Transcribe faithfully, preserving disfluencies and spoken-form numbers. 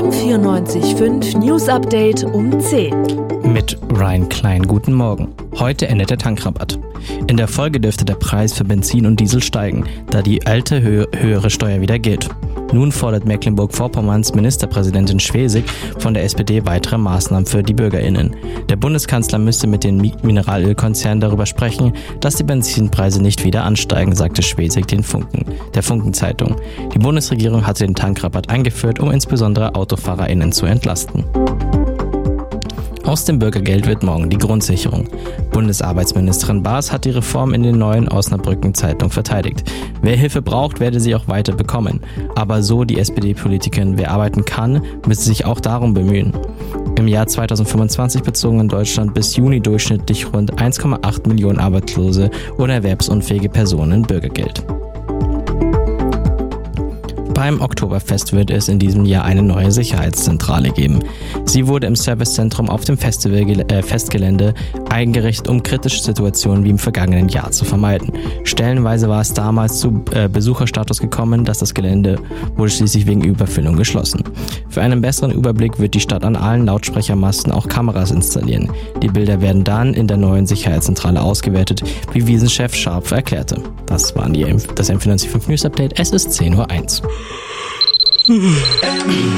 M vierundneunzig Komma fünf News Update um zehn. Mit Ryan Klein, guten Morgen. Heute endet der Tankrabatt. In der Folge dürfte der Preis für Benzin und Diesel steigen, da die alte hö- höhere Steuer wieder gilt. Nun fordert Mecklenburg-Vorpommerns Ministerpräsidentin Schwesig von der S P D weitere Maßnahmen für die BürgerInnen. Der Bundeskanzler müsste mit den Mineralölkonzernen darüber sprechen, dass die Benzinpreise nicht wieder ansteigen, sagte Schwesig den Funken, der Funken-Zeitung. Die Bundesregierung hatte den Tankrabatt eingeführt, um insbesondere AutofahrerInnen zu entlasten. Aus dem Bürgergeld wird morgen die Grundsicherung. Bundesarbeitsministerin Baas hat die Reform in der neuen Osnabrücken-Zeitung verteidigt. Wer Hilfe braucht, werde sie auch weiter bekommen. Aber so die S P D-Politikerin, wer arbeiten kann, müsse sich auch darum bemühen. Im Jahr zweitausendfünfundzwanzig bezogen in Deutschland bis Juni durchschnittlich rund eins Komma acht Millionen arbeitslose oder erwerbsunfähige Personen Bürgergeld. Beim Oktoberfest wird es in diesem Jahr eine neue Sicherheitszentrale geben. Sie wurde im Servicezentrum auf dem Festival, äh, Festgelände eingerichtet, um kritische Situationen wie im vergangenen Jahr zu vermeiden. Stellenweise war es damals zu äh, Besucherstatus gekommen, dass das Gelände wurde schließlich wegen Überfüllung geschlossen. Für einen besseren Überblick wird die Stadt an allen Lautsprechermasten auch Kameras installieren. Die Bilder werden dann in der neuen Sicherheitszentrale ausgewertet, wie Wiesenchef Scharpf erklärte. Das war die, das M vierundneunzig Komma fünf News Update. Es ist zehn Uhr eins.